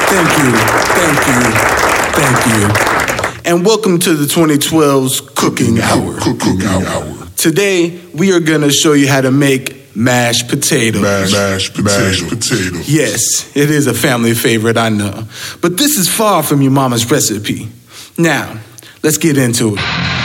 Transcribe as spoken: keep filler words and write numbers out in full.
Thank you, thank you, thank you. And welcome to the twenty twelve's Cooking Hour. Cooking Hour. Today, we are going to show you how to make mashed potatoes. Mashed, mashed potatoes. Mashed potatoes. Yes, it is a family favorite, I know. But this is far from your mama's recipe. Now, let's get into it.